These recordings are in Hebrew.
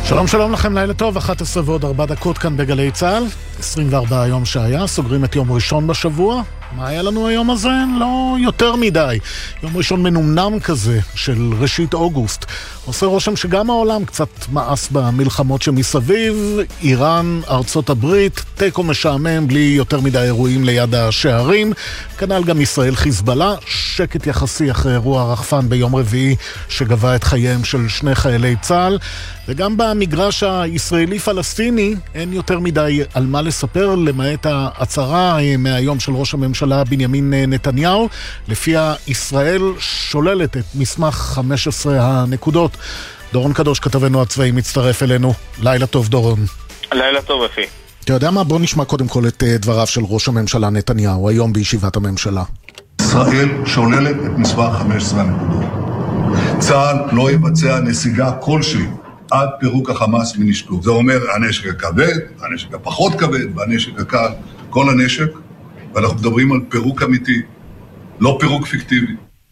שלום שלום לכם, לילה טוב, 11 ועוד 4 דקות כאן בגלי צהל, 24 היום שהיה, סוגרים את יום ראשון בשבוע. מה היה לנו היום הזה? לא יותר מדי. יום ראשון מנומנם כזה של ראשית אוגוסט. עושה רושם שגם העולם קצת מאס במלחמות שמסביב, איראן, ארצות הברית, תיקו משעמם בלי יותר מדי אירועים ליד השערים, כנ"ל גם ישראל חיזבאללה, שקט יחסי אחרי אירוע רחפן ביום רביעי שגבה את חייהם של 2 חיילי צה"ל, וגם במגרש הישראלי-פלסטיני אין יותר מדי על מה לספר, למעט ההצהרה מהיום של ראש הממשלה בנימין נתניהו, לפיה ישראל שוללת את מסמך 15 הנקודות. דורון קדוש, כתבנו הצבאי, מצטרף אלינו. לילה טוב, דורון. לילה טוב, אפי. אתה יודע מה? בוא נשמע קודם כל את דבריו של ראש הממשלה נתניהו, היום בישיבת הממשלה. ישראל שוללת את מסמך 15 הנקודות. צה"ל לא יבצע נסיגה כלשהי עד פירוק החמאס מנשקו. זה אומר הנשק הכבד, הנשק הפחות כבד, והנשק הקל, כל הנשק, ואנחנו מדברים על פירוק אמיתי, לא פירוק פיקטיבי.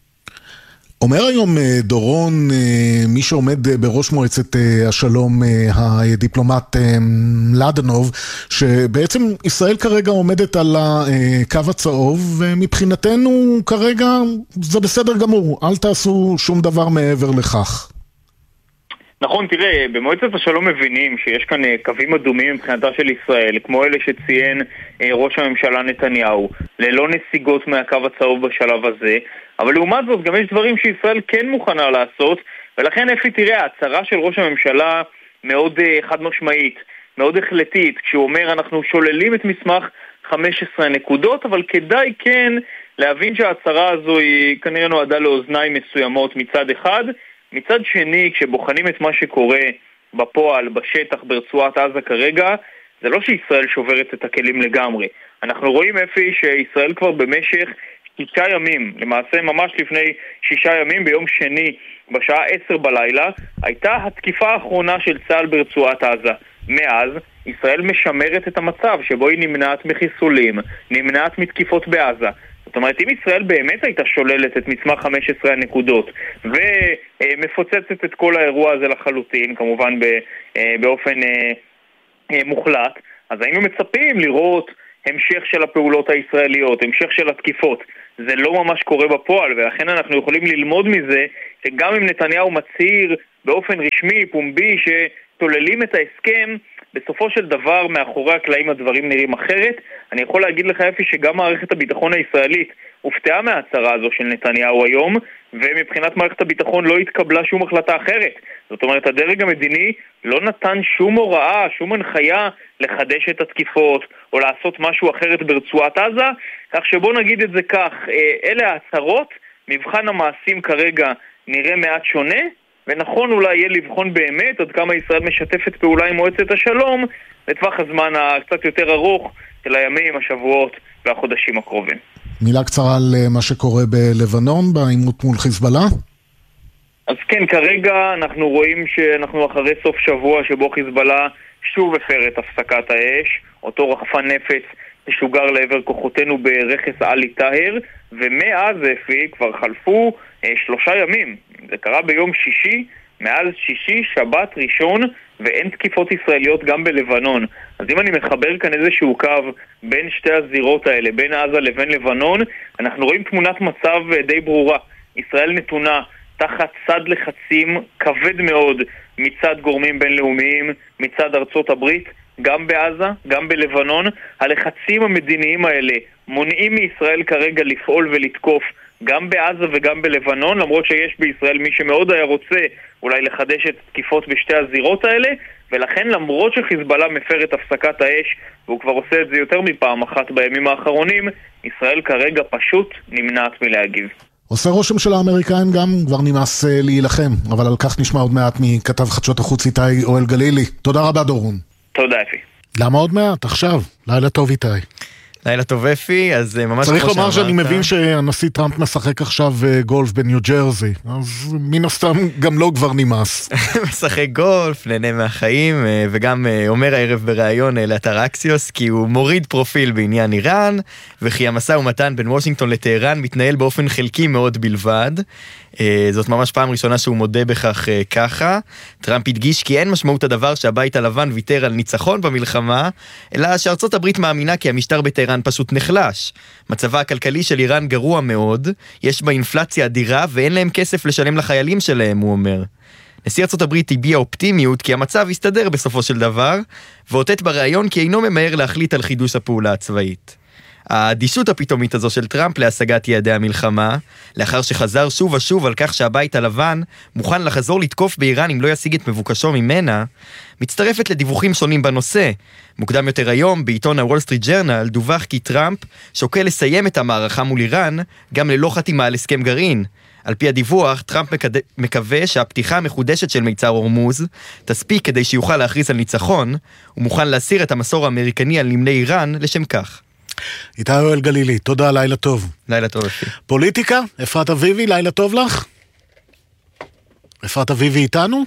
אומר היום דורון, מי שעומד בראש מועצת השלום, הדיפלומט לדנוב, שבעצם ישראל כרגע עומדת על הקו הצהוב, ומבחינתנו כרגע זה בסדר גמור, אל תעשו שום דבר מעבר לכך. נכון, תראה, במועצת השלום מבינים שיש כאן קווים אדומים מבחינתה של ישראל, כמו אלה שציין ראש הממשלה נתניהו, ללא נסיגות מהקו הצהוב בשלב הזה, אבל לעומת זאת גם יש דברים שישראל כן מוכנה לעשות, ולכן אפי, תראה, ההצהרה של ראש הממשלה מאוד חד משמעית, מאוד החלטית, כשהוא אומר אנחנו שוללים את מסמך 15 נקודות, אבל כדאי כן להבין שההצהרה הזו היא כנראה נועדה לאוזניים מסוימות מצד אחד, מצד שני, כשבוחנים את מה שקורה בפועל, בשטח, ברצועת עזה כרגע, זה לא שישראל שוברת את הכלים לגמרי. אנחנו רואים אפי שישראל כבר במשך 6 ימים, למעשה ממש לפני 6 ימים, ביום שני, בשעה 10 בלילה, הייתה התקיפה האחרונה של צה"ל ברצועת עזה. מאז, ישראל משמרת את המצב שבו היא נמנעת מחיסולים, נמנעת מתקיפות בעזה. זאת אומרת, אם ישראל באמת הייתה שוללת את מסמך 15 הנקודות ומפוצצת את כל האירוע הזה לחלוטין, כמובן באופן מוחלט, אז היינו מצפים לראות המשך של הפעולות הישראליות, המשך של התקיפות. זה לא ממש קורה בפועל, ולכן אנחנו יכולים ללמוד מזה שגם אם נתניהו מצהיר באופן רשמי, פומבי, שתוללים את ההסכם, בסופו של דבר, מאחורי הקלעים הדברים נראים אחרת. אני יכול להגיד לך אפי שגם מערכת הביטחון הישראלית הופתעה מההצהרה הזו של נתניהו היום, ומבחינת מערכת הביטחון לא התקבלה שום החלטה אחרת. זאת אומרת, הדרג המדיני לא נתן שום הוראה, שום הנחיה לחדש את התקיפות או לעשות משהו אחרת ברצועת עזה, כך שבוא נגיד את זה כך, אלה ההצהרות, מבחן המעשים כרגע נראה מעט שונה, ונכון אולי יהיה לבחון באמת עד כמה ישראל משתפת פעולה עם מועצת השלום לטווח הזמן הקצת יותר ארוך של הימים, השבועות והחודשים הקרובים. מילה קצרה על מה שקורה בלבנון, בעימות מול חיזבאללה? אז כן, כרגע אנחנו רואים שאנחנו אחרי סוף שבוע שבו חיזבאללה שוב הפר את הפסקת האש, אותו רחפן נפץ ששוגר לעבר כוחותינו ברכס עלי טהר, ומאז אפי כבר חלפו 3 ימים. זה קרה ביום שישי, מאז שישי, שבת, ראשון, ואין תקיפות ישראליות גם בלבנון. אז אם אני מחבר כאן איזשהו קו בין שתי הזירות האלה, בין עזה לבין לבנון, אנחנו רואים תמונת מצב די ברורה. ישראל נתונה תחת צד לחצים כבד מאוד מצד גורמים בינלאומיים, מצד ארצות הברית, גם בעזה, גם בלבנון. הלחצים המדיניים האלה מונעים מישראל כרגע לפעול ולתקוף גם בעזה וגם בלבנון, למרות שיש בישראל מי שמאוד היה רוצה אולי לחדש את תקיפות בשתי הזירות האלה, ולכן למרות שחיזבאללה מפר את הפסקת האש, והוא כבר עושה את זה יותר מפעם אחת בימים האחרונים, ישראל כרגע פשוט נמנעת מלהגיב. עושה ראש הממשלה האמריקאים גם כבר נמאס להילחם, אבל על כך נשמע עוד מעט מכתב חדשות החוץ איתי אוהל גלילי. תודה רבה דורון. תודה אפי. למה עוד מעט? עכשיו. לילה טוב איתי. לילה טוב אפי, אז ממש צריך לומר שאני מבין שהנשיא טראמפ משחק עכשיו גולף בניו ג'רזי, אז מן הסתם גם לא כבר נמאס. משחק גולף, נהנה מהחיים, וגם אומר הערב בראיון לאתר אקסיוס, כי הוא מוריד פרופיל בעניין איראן, וכי המשא ומתן בין וושינגטון לטהרן מתנהל באופן חלקי מאוד בלבד. זאת ממש פעם ראשונה שהוא מודה בכך ככה. טראמפ הדגיש כי אין משמעות הדבר שהבית הלבן ויתר על ניצחון במלחמה, אלא שארצות הברית מאמינה כי המשטר בטהרן פשוט נחלש. מצבה הכלכלי של איראן גרוע מאוד, יש בה אינפלציה אדירה ואין להם כסף לשלם לחיילים שלהם, הוא אומר. נשיא ארצות הברית הביע אופטימיות כי המצב יסתדר בסופו של דבר, ואותת בראיון כי אינו ממהר להחליט על חידוש הפעולה הצבאית. האדישות הפתאומית הזו של טראמפ להשגת יעדי המלחמה, לאחר שחזר שוב ושוב על כך שהבית הלבן מוכן לחזור לתקוף באיראן אם לא ישיג את מבוקשו ממנה, מצטרפת לדיווחים שונים בנושא. מוקדם יותר היום, בעיתון הוול סטריט ג'ורנל, דווח כי טראמפ שוקל לסיים את המערכה מול איראן, גם ללא חתימה על הסכם גרעין. על פי הדיווח, טראמפ מקווה שהפתיחה המחודשת של מיצר הורמוז תספיק כדי שיוכל להכריז על ניצחון, ומוכן להסיר את המסור האמריקני על נמלי איראן לשם כך. איתי יואל גלילי, תודה, לילה טוב. לילה טוב, אפי. פוליטיקה, אפרת אביבי, לילה טוב לך. אפרת אביבי איתנו?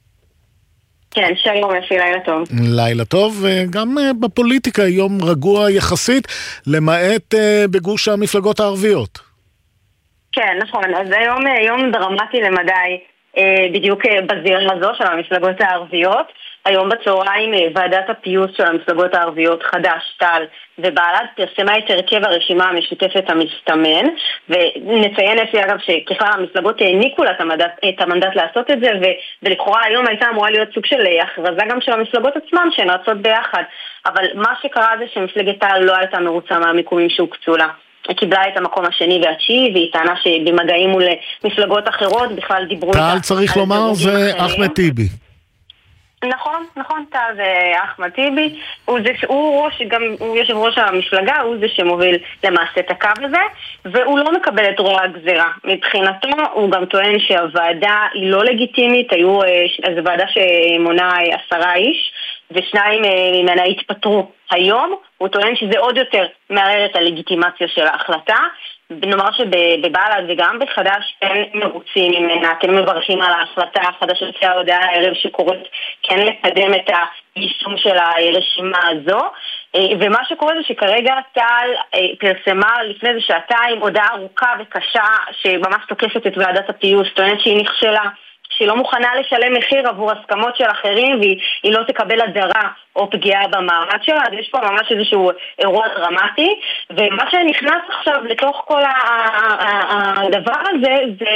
כן, שלום אפי, לילה טוב. לילה טוב, וגם בפוליטיקה יום רגוע יחסית, למעט בגוש המפלגות הערביות. כן, נכון, אז היום יום דרמטי למדי, בדיוק בזירה הזו של המפלגות הערביות. היום בצהריים ועדת הפיוס של המפלגות הערביות, חד"ש, תע"ל ובל"ד, פרסמה את הרכב הרשימה המשותפת המסתמן, ונציין אפי אגב שככלל המפלגות העניקו לה את המנדט לעשות את זה, ולכאורה היום הייתה אמורה להיות סוג של הכרזה גם של המפלגות עצמן שהן רצות ביחד, אבל מה שקרה זה שמפלגת תע"ל לא הייתה מרוצה מהמיקומים שהוקצו לה. היא קיבלה את המקום השני והתשיעי, והיא טענה שבמגעים מול מפלגות אחרות בכלל דיברו תע"ל צריך לומר זה אחמד טיבי. נכון, תע"ל זה אחמד טיבי, הוא יושב ראש המפלגה, הוא זה שמוביל למעשה את הקו הזה, והוא לא מקבל את רוע הגזירה. מבחינתו הוא גם טוען שהוועדה היא לא לגיטימית, זו ועדה שמונה 10 איש, ושניים ממנה התפטרו היום, הוא טוען שזה עוד יותר מערער את הלגיטימציה של ההחלטה, נאמר שבבל"ד וגם בחד"ש כן מרוצים ממנה, כן מברכים על ההחלטה החדשה של ההודעה הערב שקוראת כן לקדם את היישום של הרשימה הזו, ומה שקורה זה שכרגע תע"ל פרסמה לפני זה שעתיים הודעה ארוכה וקשה שממש תוקפת את ועדת הפיוס, טוענת שהיא נכשלה, שהיא לא מוכנה לשלם מחיר עבור הסכמות של אחרים והיא לא תקבל הדרה או פגיעה במעמד שלה, אז יש פה ממש איזשהו אירוע דרמטי, ומה שנכנס עכשיו לתוך כל הדבר הזה זה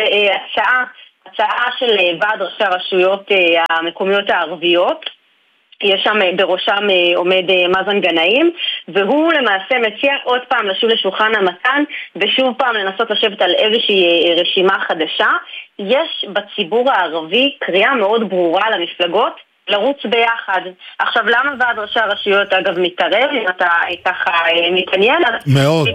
הצעה של ועד ראשי הרשויות המקומיות הערביות, יש שם בראשם עומד מאזן גנאים, והוא למעשה מציע עוד פעם לשוב לשולחן המתן, ושוב פעם לנסות לשבת על איזושהי רשימה חדשה. יש בציבור הערבי קריאה מאוד ברורה למפלגות לרוץ ביחד. עכשיו, למה ועד ראשי הרשויות אגב מתערב, אם אתה ככה מתעניין? מאוד.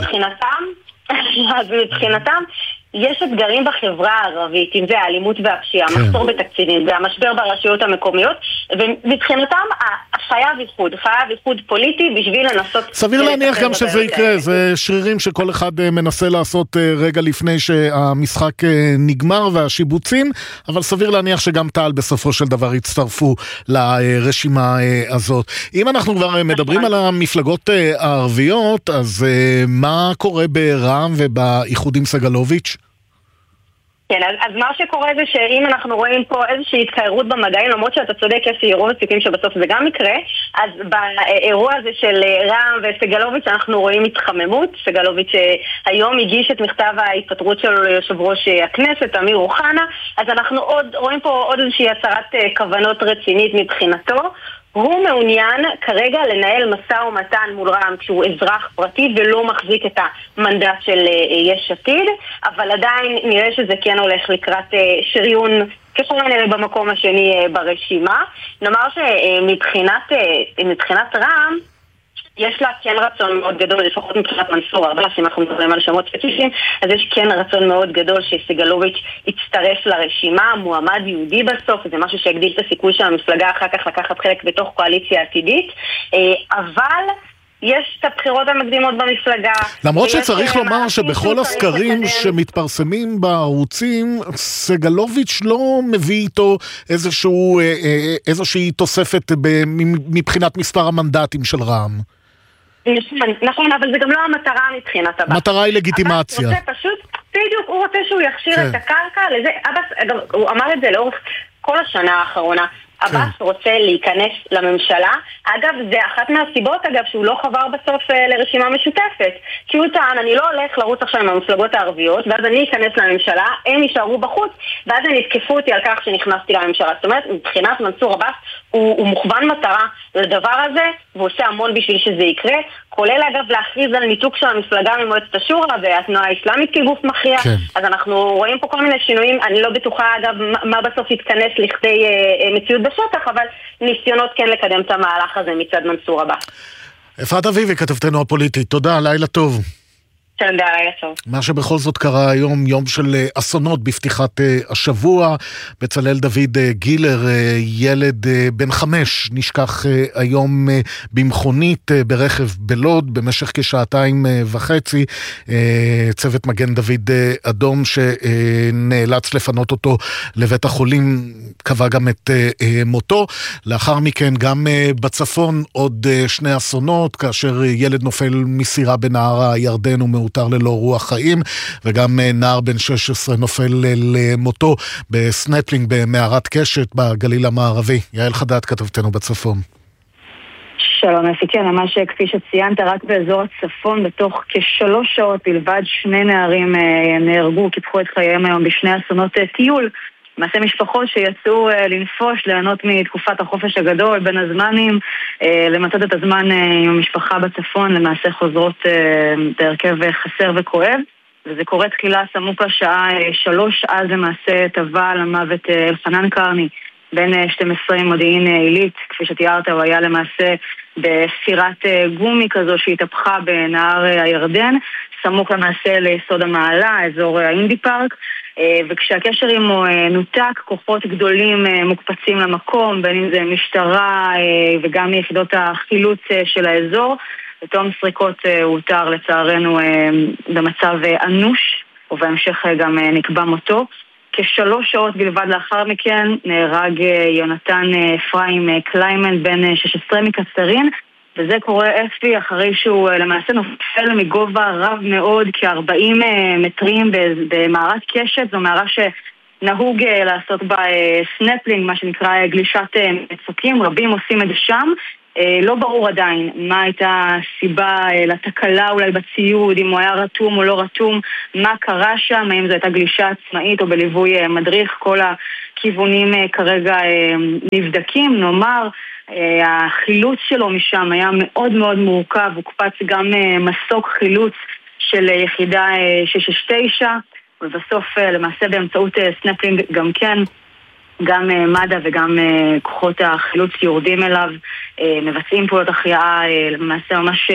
מבחינתם יש אתגרים בחברה הערבית, אם זה האלימות והפשיעה, מחסור בתקציבים, זה המשבר ברשויות המקומיות, ומבחינתם חייב איחוד פוליטי בשביל לנסות... סביר להניח גם שזה יקרה, זה שרירים שכל אחד מנסה לעשות רגע לפני שהמשחק נגמר והשיבוצים, אבל סביר להניח שגם תע"ל בסופו של דבר יצטרפו לרשימה הזאת. אם אנחנו כבר מדברים על המפלגות הערביות, אז מה קורה ברע"מ ובאיחוד עם סגלוביץ'? כן, אז מה שקורה זה שאם אנחנו רואים פה איזושהי התקיירות במגעים, למרות שאתה צודק, יש רוב הסיכויים שבסוף זה גם יקרה, אז באירוע הזה של רע"מ וסגלוביץ' אנחנו רואים התחממות. סגלוביץ' היום הגיש את מכתב ההתפטרות של יושב ראש הכנסת, אמיר אוחנה, אז אנחנו רואים פה עוד איזושהי הצהרת כוונות רצינית מבחינתו. הוא מעוניין כרגע לנהל משא ומתן מול רע"מ כשהוא אזרח פרטי ולא מחזיק את המנדט של יש עתיד, אבל עדיין נראה שזה כן הולך לקראת שריון ככל הנראה במקום השני ברשימה. נאמר שמבחינת רע"מ יש לה כן רצון מאוד גדול, לפחות מבחינת מנסור עבאס, אם אנחנו מדברים על שמות ספציפיים, אז יש כן רצון מאוד גדול שסגלוביץ' יצטרף לרשימה, מועמד יהודי בסוף, זה משהו שהגדיל את הסיכוי של המפלגה אחר כך לקחת חלק בתוך קואליציה עתידית, אבל יש את הבחירות המקדימות במפלגה. למרות שצריך לומר שבכל הסקרים שמתפרסמים בערוצים, סגלוביץ' לא מביא איתו איזושהי תוספת מבחינת מספר המנדטים של רע"מ. נכון, אבל זה גם לא המטרה מבחינת הבא. המטרה היא לגיטימציה. הבא רוצה פשוט בדיוק, הוא רוצה שהוא יכשיר את הקרקע לזה. אגב, הוא אמר את זה לאורך כל השנה האחרונה. עבאס רוצה להיכנס לממשלה. אגב, זה אחת מהסיבות, שהוא לא חבר בסוף לרשימה משותפת. כי הוא טען, אני לא הולך לרוץ עכשיו עם המפלגות הערביות, ואז אני אכנס לממשלה, הם יישארו בחוץ, ואז הם יתקפו אותי על כך שנכנסתי לממשלה. זאת אומרת, מבחינת מנסור עבאס, הוא מוכוון מטרה לדבר הזה, והוא עושה המון בשביל שזה יקרה, כולל אגב להכריז על ניתוק של המפלגה ממועצת השורא והתנועה האסלאמית כגוף מכריע. אז אנחנו רואים פה כל מיני שינויים, אני לא בטוחה אגב מה בסוף יתכנס לכדי מציאות בשטח, אבל ניסיונות כן לקדם את המהלך הזה מצד מנסור עבאס. אפרת אביבי, כתבתנו הפוליטית, תודה, לילה טוב. תודה, לילה טוב. מה שבכל זאת קרה היום, יום של אסונות בפתיחת השבוע. בצלאל דוד גילר, ילד בן 5, נשכח היום במכונית ברכב בלוד במשך כשעתיים וחצי. צוות מגן דוד אדום שנאלץ לפנות אותו לבית החולים קבע גם את מותו. לאחר מכן גם בצפון עוד 2 אסונות, כאשר ילד נופל מסירה בנהר הירדן ומאותר ללא רוח חיים, וגם נער בן 16 נופל למותו בסנפלינג במערת קשת בגליל המערבי. יעל חדד, כתבתנו בצפון. שלום אפיקן, ממש כפי שציינת, רק באזור הצפון בתוך כ3 שעות בלבד 2 נערים נהרגו, קיפחו את חייהם היום בשני אסונות טיול. מעשה משפחות שיצאו לנפוש, ליהנות מתקופת החופש הגדול בין הזמנים, למצות את הזמן עם המשפחה בצפון, למעשה חוזרות בהרכב חסר וכואב, וזה קורה תחילה סמוך לשעה 3, אז למעשה טבע למוות אלחנן קרני, בן 12 מודיעין עילית, כפי שתיארת, הוא היה למעשה בסירת גומי כזו שהתהפכה בנהר הירדן, סמוך למעשה ליסוד המעלה, אזור האינדי פארק, וכשהקשר עמו נותק, כוחות גדולים מוקפצים למקום, בין אם זה משטרה וגם יחידות החילוץ של האזור. בתום סריקות הוא הותר לצערנו במצב אנוש, ובהמשך גם נקבע מותו. כ3 שעות בלבד לאחר מכן נהרג יונתן אפרים קליימן בן 16 מקצרין, וזה קורה אפי אחרי שהוא למעשה נופל מגובה רב מאוד, כ40 מטרים במערת קשת. זו מערה שנהוג לעשות בה סנפלינג, מה שנקרא גלישת מצוקים, רבים עושים את זה שם. לא ברור עדיין מה הייתה הסיבה לתקלה אולי בציוד, אם הוא היה רתום או לא רתום, מה קרה שם, האם זו הייתה גלישה עצמאית או בליווי מדריך. כל הכיוונים כרגע נבדקים. נאמר, החילוץ שלו משם היה מאוד מאוד מורכב, הוקפץ גם מסוק חילוץ של יחידה 669, ובסוף למעשה באמצעות סנפלינג גם כן, גם מד"א וגם כוחות החילוץ יורדים אליו, מבצעים פעולות החייאה למעשה ממש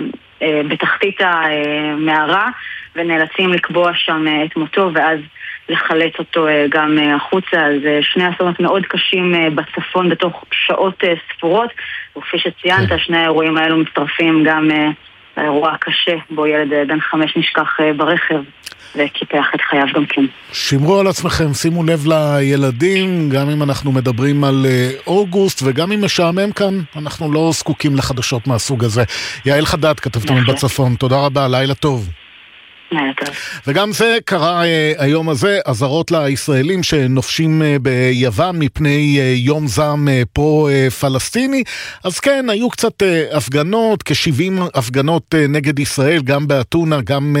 בתחתית המערה, ונאלצים לקבוע שם את מותו ואז לחלץ אותו גם החוצה. אז 2 אסונות מאוד קשים בצפון בתוך שעות ספורות, וכפי שציינת, 2 האירועים האלו מצטרפים גם לאירוע הקשה בו ילד בן 5 נשכח ברכב וקיפח את חייו גם כן. שמרו על עצמכם, שימו לב לילדים, גם אם אנחנו מדברים על אוגוסט, וגם אם משעמם כאן, אנחנו לא זקוקים לחדשות מהסוג הזה. יעל חדד, כתבתנו בצפון, תודה רבה, לילה טוב. וגם זה קרה היום הזה, אזהרות לישראלים שנופשים ביוון מפני יום זעם פרו-פלסטיני. אז כן, היו קצת הפגנות, כ70 הפגנות נגד ישראל, גם באתונה, גם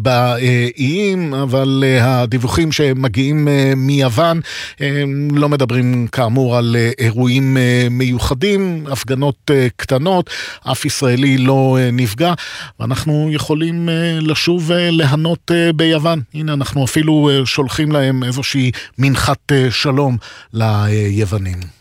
באיים, אבל הדיווחים שמגיעים מיוון לא מדברים כאמור על אירועים מיוחדים, הפגנות קטנות, אף ישראלי לא נפגע, ואנחנו יכולים לשוב להנות ביוון. הנה, אנחנו אפילו שולחים להם איזושהי מנחת שלום ליוונים.